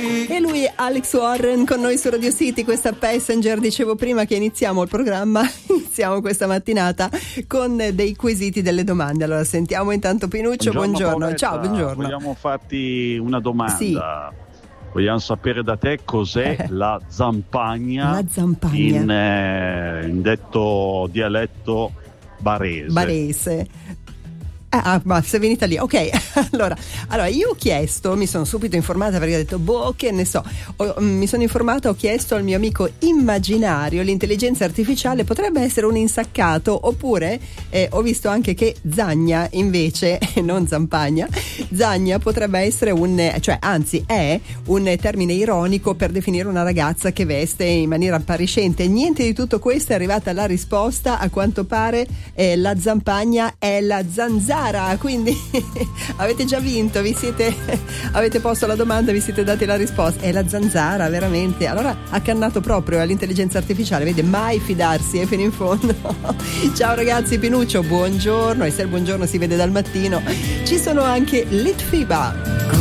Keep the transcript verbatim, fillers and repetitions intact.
E lui è Alex Warren con noi su Radio City, questa Passenger. Dicevo prima che iniziamo il programma, iniziamo questa mattinata con dei quesiti, delle domande. Allora sentiamo intanto Pinuccio, buongiorno. buongiorno. Ciao, buongiorno. Vogliamo farti una domanda. Sì. Vogliamo sapere da te cos'è Eh. la zampagna, La zampagna. in, eh, in detto dialetto barese. Barese. Ah, ma sei venuta lì, ok. allora, allora, io ho chiesto, mi sono subito informata perché ho detto, boh, che ne so, ho, mi sono informata, ho chiesto al mio amico immaginario, l'intelligenza artificiale potrebbe essere un insaccato, oppure eh, ho visto anche che zagna invece, non zampagna, zagna potrebbe essere un, cioè anzi è un termine ironico per definire una ragazza che veste in maniera appariscente. Niente di tutto questo, è arrivata la risposta, a quanto pare eh, la zampagna è la zanzara. Quindi avete già vinto, vi siete avete posto la domanda, vi siete dati la risposta, è la zanzara veramente. Allora ha cannato proprio all'intelligenza artificiale, vede, mai fidarsi eh, fino in fondo. Ciao ragazzi, Pinuccio buongiorno, e se il buongiorno si vede dal mattino. Ci sono anche Litfiba